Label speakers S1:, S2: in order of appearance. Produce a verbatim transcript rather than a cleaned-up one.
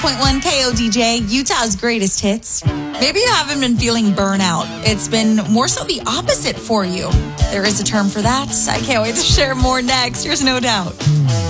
S1: point one K O D J, Utah's greatest hits. Maybe you haven't been feeling burnout. It's been more so the opposite for you. There is a term for that. I can't wait to share more next. There's no doubt.